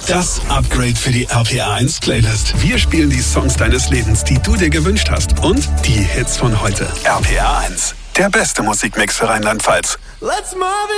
Das Upgrade für die RPA 1 Playlist. Wir spielen die Songs deines Lebens, die du dir gewünscht hast. Und die Hits von heute. RPA 1. Der beste Musikmix für Rheinland-Pfalz. Let's move it.